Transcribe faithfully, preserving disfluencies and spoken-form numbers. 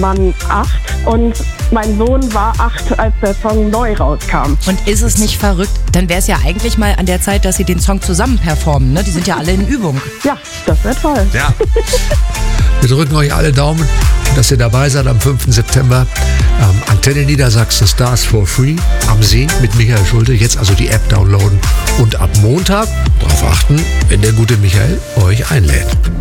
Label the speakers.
Speaker 1: Mann acht und mein Sohn war acht, als der Song neu rauskam.
Speaker 2: Und ist es nicht verrückt? Dann wäre es ja eigentlich mal an der Zeit, dass sie den Song zusammen performen. Ne? Die sind ja alle in Übung.
Speaker 1: Ja, das wäre toll.
Speaker 3: Ja. Wir drücken euch alle Daumen, dass ihr dabei seid am fünften September. Ähm, Antenne Niedersachsen Stars for Free am See mit Michael Schulte. Jetzt also die App downloaden und ab Montag darauf achten, wenn der gute Michael euch einlädt.